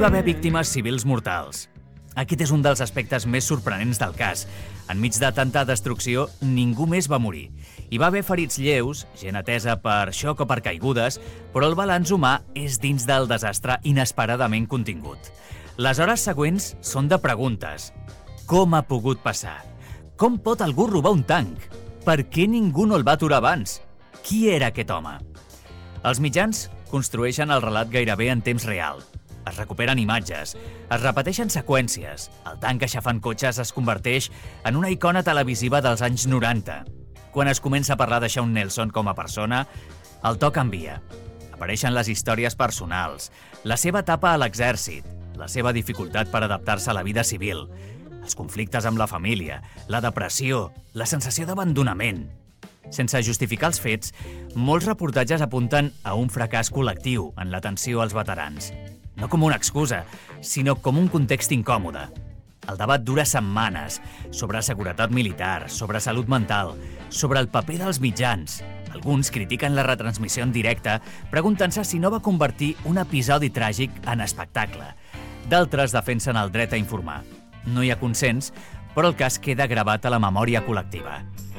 va haver víctimes civils mortals. Aquest és un dels aspectes més sorprenents del cas. Enmig de tanta destrucció, ningú més va morir. Hi va haver ferits lleus, gent atesa per xoc o per caigudes, però el balanç humà és dins del desastre inesperadament contingut. Les hores següents són de preguntes. Com ha pogut passar? Com pot algú robar un tanc? Per què ningú no el va aturar abans? Qui era aquest home? Els mitjans construeixen el relat gairebé en temps real. Es recuperen imatges, es repeteixen seqüències. El tanc aixafant cotxes es converteix en una icona televisiva dels anys 90. Quan es comença a parlar de Shawn Nelson com a persona, el to canvia. Apareixen les històries personals, la seva etapa a l'exèrcit, la seva dificultat per adaptar-se a la vida civil, els conflictes amb la família, la depressió, la sensació d'abandonament. Sense justificar els fets, molts reportatges apunten a un fracàs col·lectiu en l'atenció als veterans. No com una excusa, sinó com un context incòmode. El debat dura setmanes sobre seguretat militar, sobre salut mental, sobre el paper dels mitjans. Alguns critiquen la retransmissió en directe, preguntant-se si no va convertir un episodi tràgic en espectacle. D'altres defensen el dret a informar. No hi ha consens, però el cas queda gravat a la memòria col·lectiva.